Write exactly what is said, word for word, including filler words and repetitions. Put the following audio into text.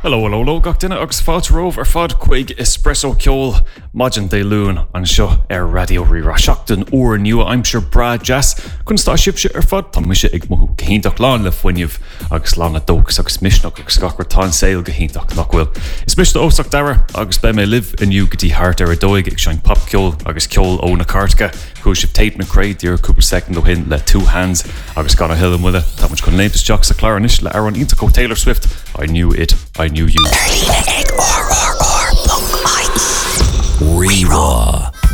Hello, hello, hello, gach duine agus fáilte romh ar fad chuig espresso ceol Maidin de Lún an seo ar radio rira seachtain uair nua aimsir Brad Jazz chun stá sibse ar fad tá mise ag mothú gohíntaach lán le foiineh agus lán a dógus agus misneach agus gachar tá saoil gohíntaach nach bhfuil. Is miste ósach dara agus be mé liv iniu gotí hart ar a dóig ag sein pop ceol agus ceol ó na cartca chu sib Tate McRae dtíar cúpla second ó hin le two hands agus gan a hill muile tá muid chun léimtas Jack sa claranis le ar an intacó Taylor Swift. I knew it, I knew you. Berlin egg or or or Punk Heights. Rira.